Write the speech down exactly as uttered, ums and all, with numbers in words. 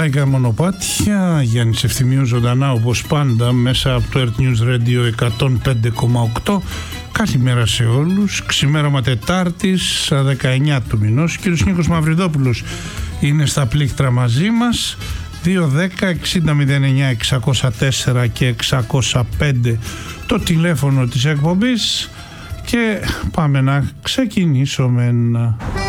Λαϊκά Μονοπάτια, Γιάννης Ευθυμίου ζωντανά όπως πάντα μέσα από το Earth News Radio εκατόν πέντε κόμμα οκτώ. Καλημέρα σε όλους. Ξημέρωμα Τετάρτης δεκαεννιά του μηνός. Ο κύριος Νίκος Μαυριδόπουλος είναι στα πλήκτρα μαζί μας. Δύο δέκα εξήντα μηδέν εννιά εξακόσια τέσσερα και εξακόσια πέντε το τηλέφωνο της εκπομπής και πάμε να ξεκινήσουμε.